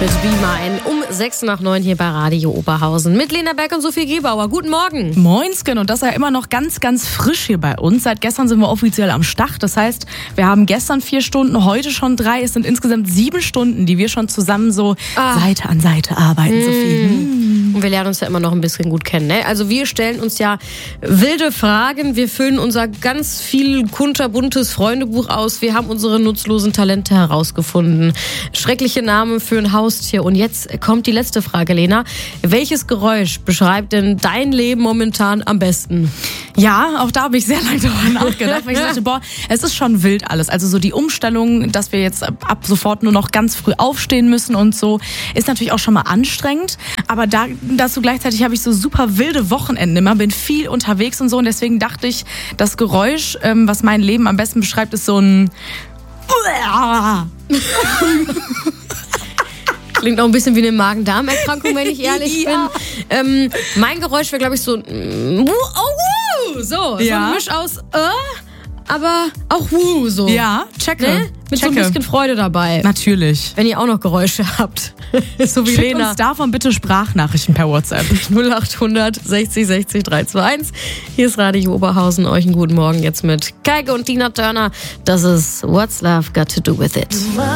mit Be Mine um 8:06 hier bei Radio Oberhausen mit Lena Berg und Sophie Gebauer. Guten Morgen. Moinsken, und das ist ja immer noch ganz, ganz frisch hier bei uns. Seit gestern sind wir offiziell am Start. Das heißt, wir haben gestern 4 Stunden, heute schon 3. Es sind insgesamt 7 Stunden, die wir schon zusammen so Seite an Seite arbeiten, Sophie. Und wir lernen uns ja immer noch ein bisschen gut kennen. Ne? Also wir stellen uns ja wilde Fragen. Wir füllen unser ganz viel kunterbuntes Freundebuch aus. Wir haben unsere nutzlosen Talente herausgefunden. Schreckliche Namen für ein Haustier. Und jetzt kommt die letzte Frage, Lena. Welches Geräusch beschreibt denn dein Leben momentan am besten? Ja, auch da habe ich sehr lange darüber nachgedacht, weil ich dachte, es ist schon wild alles. Also so die Umstellung, dass wir jetzt ab sofort nur noch ganz früh aufstehen müssen und so, ist natürlich auch schon mal anstrengend. Aber dazu gleichzeitig habe ich so super wilde Wochenenden immer, bin viel unterwegs und so. Und deswegen dachte ich, das Geräusch, was mein Leben am besten beschreibt, ist so ein... Klingt auch ein bisschen wie eine Magen-Darm-Erkrankung, wenn ich ehrlich bin. Mein Geräusch wäre, glaube ich, so ein so ein Misch aus aber auch so. Ja, checke. Ne? Mit so ein bisschen Freude dabei. Natürlich. Wenn ihr auch noch Geräusche habt. So wie Schickt Lena. uns davon bitte Sprachnachrichten per WhatsApp. 0800 60 60 321. Hier ist Radio Oberhausen. Euch einen guten Morgen jetzt mit Geige und Tina Turner. Das ist What's Love Got to Do With It.